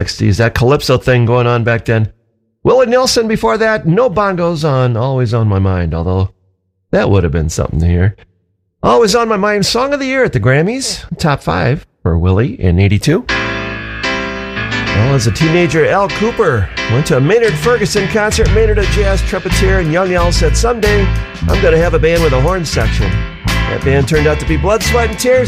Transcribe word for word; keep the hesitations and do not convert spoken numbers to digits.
sixties. That calypso thing going on back then. Willie Nelson before that. No Bongos on Always on My Mind, although that would have been something to hear. Always on My Mind, Song of the Year at the Grammys. Top five for Willie in eighty-two. Well, as a teenager, Al Cooper went to a Maynard Ferguson concert. Maynard, a jazz trumpeter, and young Al said, someday I'm going to have a band with a horn section. That band turned out to be Blood, Sweat, and Tears.